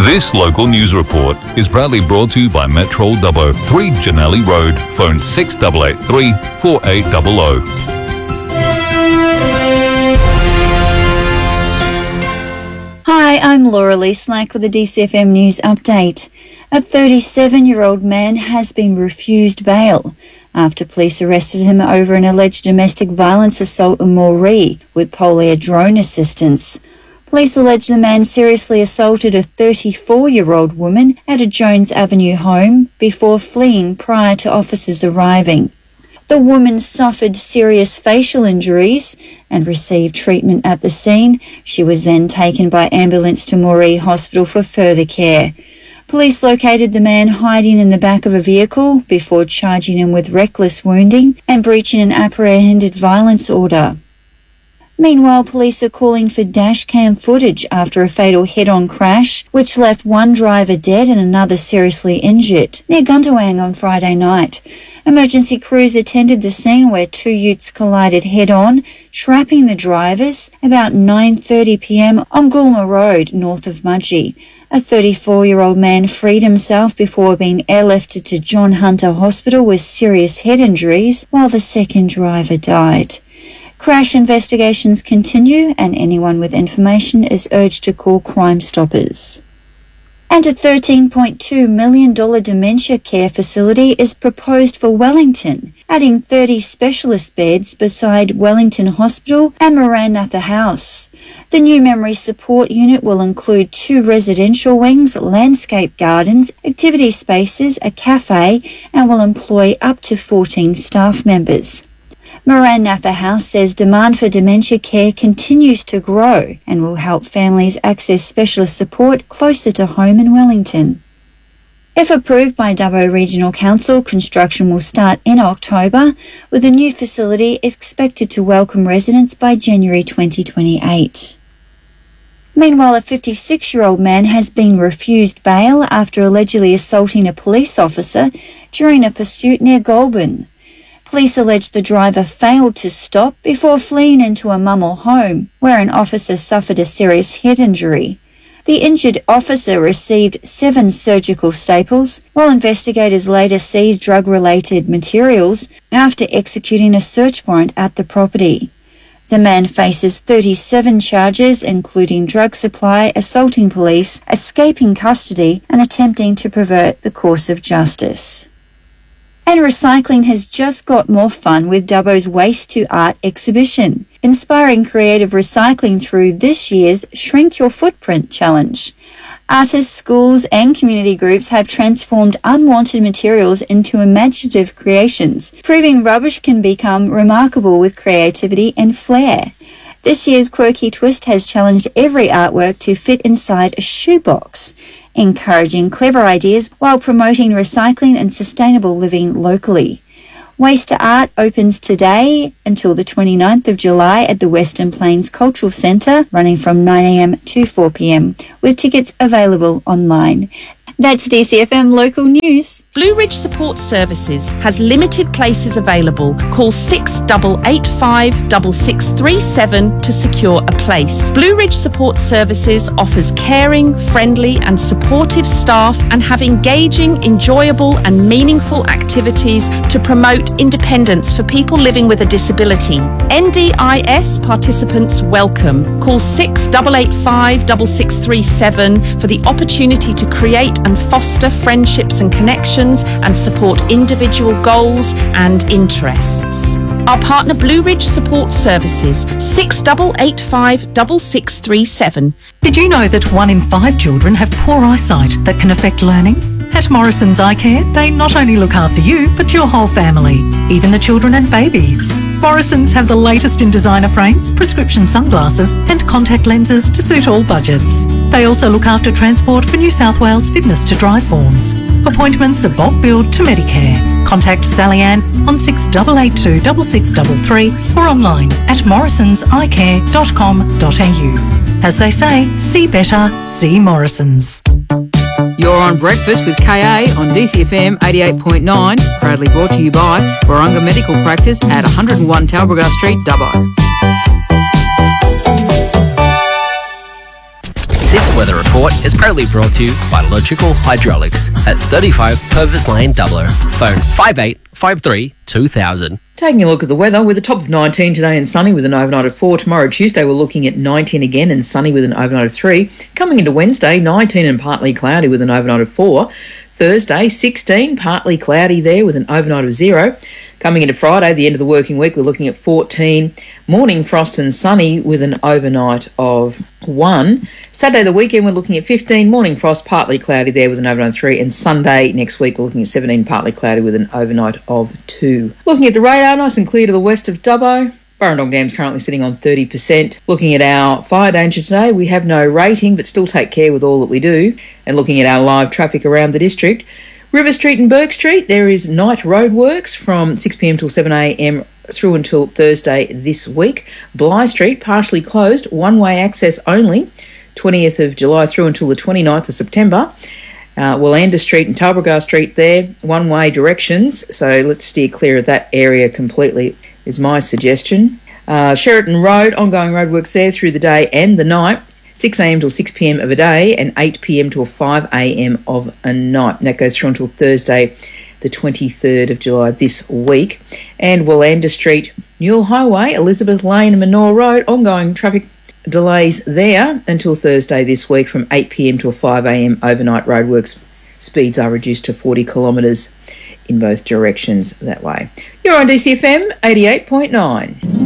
This local news report is proudly brought to you by Metro Dubbo, 3 Janelli Road, phone 6883 4800. Hi, I'm Laura Lee Slack with the DCFM News Update. A 37-year-old man has been refused bail after police arrested him over an alleged domestic violence assault in Moree with Polair drone assistance. Police allege the man seriously assaulted a 34-year-old woman at a Jones Avenue home before fleeing prior to officers arriving. The woman suffered serious facial injuries and received treatment at the scene. She was then taken by ambulance to Moree Hospital for further care. Police located the man hiding in the back of a vehicle before charging him with reckless wounding and breaching an apprehended violence order. Meanwhile, police are calling for dashcam footage after a fatal head-on crash, which left one driver dead and another seriously injured near Gundawang on Friday night. Emergency crews attended the scene where two utes collided head-on, trapping the drivers about 9:30 p.m. on Gulma Road, north of Mudgee. A 34-year-old man freed himself before being airlifted to John Hunter Hospital with serious head injuries, while the second driver died. Crash investigations continue, and anyone with information is urged to call Crime Stoppers. And a $13.2 million dementia care facility is proposed for Wellington, adding 30 specialist beds beside Wellington Hospital and Maranatha House. The new memory support unit will include 2 residential wings, landscape gardens, activity spaces, a cafe, and will employ up to 14 staff members. Maranatha House says demand for dementia care continues to grow and will help families access specialist support closer to home in Wellington. If approved by Dubbo Regional Council, construction will start in October, with the new facility expected to welcome residents by January 2028. Meanwhile, a 56-year-old man has been refused bail after allegedly assaulting a police officer during a pursuit near Goulburn. Police allege the driver failed to stop before fleeing into a Mummel home, where an officer suffered a serious head injury. The injured officer received 7 surgical staples, while investigators later seized drug-related materials after executing a search warrant at the property. The man faces 37 charges, including drug supply, assaulting police, escaping custody, and attempting to pervert the course of justice. And recycling has just got more fun with Dubbo's Waste to Art exhibition, inspiring creative recycling through this year's Shrink Your Footprint Challenge. Artists, schools and community groups have transformed unwanted materials into imaginative creations, proving rubbish can become remarkable with creativity and flair. This year's quirky twist has challenged every artwork to fit inside a shoebox, encouraging clever ideas while promoting recycling and sustainable living locally. Waste to Art opens today until the 29th of July at the Western Plains Cultural Centre, running from 9 a.m. to 4 p.m, with tickets available online. That's DCFM Local News. Blue Ridge Support Services has limited places available. Call 6885 6637 to secure a place. Blue Ridge Support Services offers caring, friendly and supportive staff and have engaging, enjoyable and meaningful activities to promote independence for people living with a disability. NDIS participants welcome. Call 6885 6637 for the opportunity to create and foster friendships and connections and support individual goals and interests. Our partner Blue Ridge Support Services, 6885 6637. Did you know that 1 in 5 children have poor eyesight that can affect learning? At Morrison's Eye Care, they not only look after you, but your whole family, even the children and babies. Morrison's have the latest in designer frames, prescription sunglasses and contact lenses to suit all budgets. They also look after transport for New South Wales fitness to drive forms. Appointments are bulk billed to Medicare. Contact Sally Ann on 6882 6633 or online at morrisonseyecare.com.au. As they say, see better, see Morrison's. You're on Breakfast with KA on DCFM 88.9, proudly brought to you by Warunga Medical Practice at 101 Talbragar Street, Dubbo. This weather report is proudly brought to you by Logical Hydraulics at 35 Purvis Lane, Dubbo. Phone 5853 2000. Taking a look at the weather, with a top of 19 today and sunny with an overnight of 4. Tomorrow, Tuesday, we're looking at 19 again and sunny with an overnight of 3. Coming into Wednesday, 19 and partly cloudy with an overnight of 4. Thursday, 16, partly cloudy there with an overnight of 0. Coming into Friday, the end of the working week, we're looking at 14. Morning frost and sunny with an overnight of 1. Saturday, the weekend, we're looking at 15. Morning frost, partly cloudy there with an overnight of 3. And Sunday next week, we're looking at 17, partly cloudy with an overnight of 2. Looking at the radar, nice and clear to the west of Dubbo. Burrendong Dam's currently sitting on 30%. Looking at our fire danger today, we have no rating, but still take care with all that we do. And looking at our live traffic around the district, River Street and Burke Street, there is night roadworks from 6pm till 7am through until Thursday this week. Bligh Street, partially closed, one-way access only, 20th of July through until the 29th of September. Willander Street and Talbragar Street there, one-way directions, so let's steer clear of that area completely, is my suggestion. Sheraton Road, ongoing roadworks there through the day and the night, 6am till 6pm of a day and 8pm till 5am of a night. And that goes through until Thursday, the 23rd of July this week. And Willander Street, Newell Highway, Elizabeth Lane and Manor Road, ongoing traffic delays there until Thursday this week from 8pm till 5am overnight roadworks. Speeds are reduced to 40 kilometres in both directions that way. You're on DCFM 88.9.